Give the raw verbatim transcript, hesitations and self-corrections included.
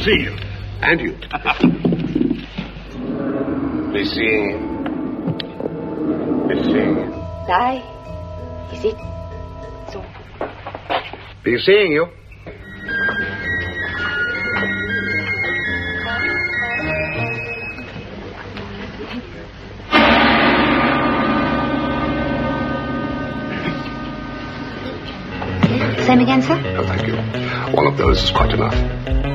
see you. And you. Be seeing you. Be seeing you. Dai. Is it? So. Be seeing you. Same again, sir? No, thank you. One of those is quite enough.